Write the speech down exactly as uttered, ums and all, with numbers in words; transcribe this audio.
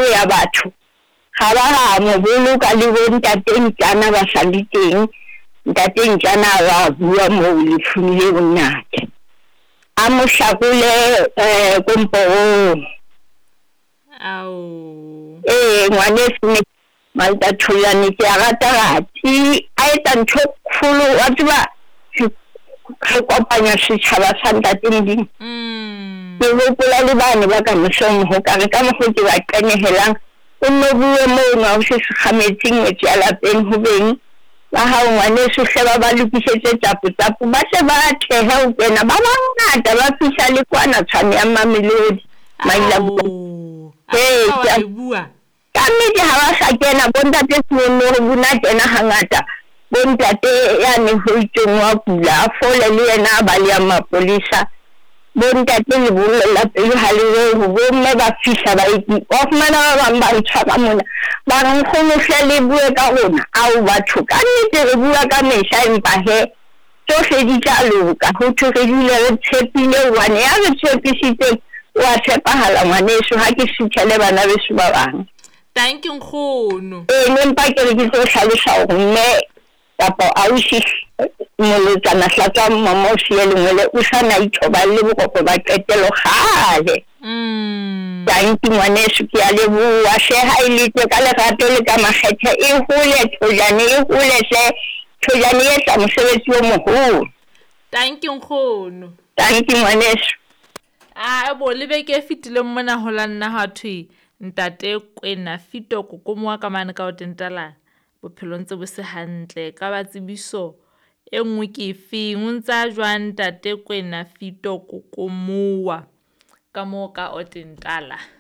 ya batho ga ba ga mo boloka le bo ntateng tsana ba sa le teng ntateng tsana ba bua mo le funile bonnake a mo shakole eh kompo ao eh ngwaneso ne malta thulane ke a rata rati a etsa ntho kgolo wa tseba ka kopanya setšhaba sa ntateng ding mm ke gopola le bane ba ka mosong ho ka re ka mo ke ba qanehelang o no bue mo nga o se khametseng e tsa lapeng ho beng ba ha ngwaneso se ba ba lokisetse tsapo tsapo ba se ba theha o kena ba bangata ba fihla le kwana tshwane ya mamelodi maila bo eh ka bua ka nnete ha ba sa kena bontate tsono ho buna kena hangata bontate ya ne ho itong wa pula a fole le yena ba le mapolisa bontate le bollo la pele ha le ho bomme ba fihla ba iti of mana ba ba ntshaba mona ba re nkgono le bue ka rona ao batho ka nnete re bua ka mesha empa he tsohle di tla loka ho thwe re dule re tshepile wane ya re tshepisitse wa tshepahala ngwaneso ha ke sithele bana beso ba bang thank you nkgono eh nempa ke re ke tlo hlalosa hore mme kapa ausi moletsana hlatsa mama o siya lengwele o sana ithoba le bokoko ba qetelo gale mm thank you ngwaneso ke a leboha she ha ile tse ka lerato le ka makgethe e hole thojane e hole se thojane e tla mosebetsi o moholo thank you nkgono thank you ngwaneso a bo le be ke fitile mona ho la nna ha thwe ntate kwena fito kokomoa ka mane ka o tentala bophelong tse bo se hantle ka ba tsebiso e nngwe ke feng o ntsa jwang ntate kwena fito kokomoa ka mo ka o tentala